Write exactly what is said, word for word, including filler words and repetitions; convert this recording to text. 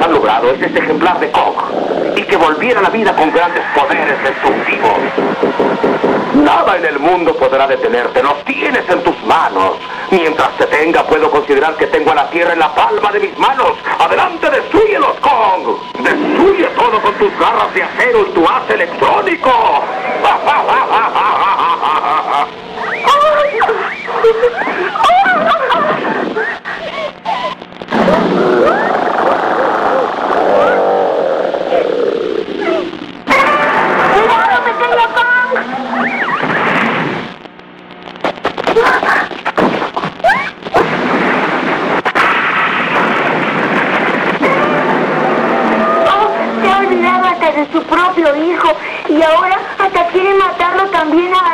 han logrado es este ejemplar de Kong, y que volviera a la vida con grandes poderes destructivos. Nada en el mundo podrá detenerte, los tienes en tus manos. Mientras te tenga, puedo considerar que tengo a la Tierra en la palma de mis manos. ¡Adelante, destrúyelos, Kong! ¡Destruye todo con tus garras de acero y tu haz electrónico! ¡Cuidado, pequeño Kong! Oh, se ha olvidado hasta de su propio hijo y ahora hasta quiere matarlo también a